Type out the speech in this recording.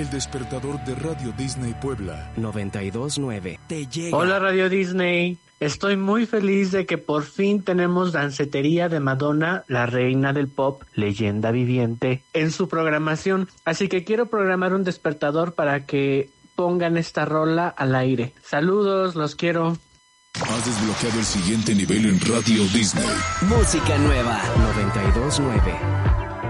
El despertador de Radio Disney Puebla 92.9 te llega. Hola Radio Disney, estoy muy feliz de que por fin tenemos Dancetería de Madonna, la reina del pop, leyenda viviente, en su programación. Así que quiero programar un despertador para que pongan esta rola al aire. Saludos, los quiero. Has desbloqueado el siguiente nivel en Radio Disney. Música nueva 92.9.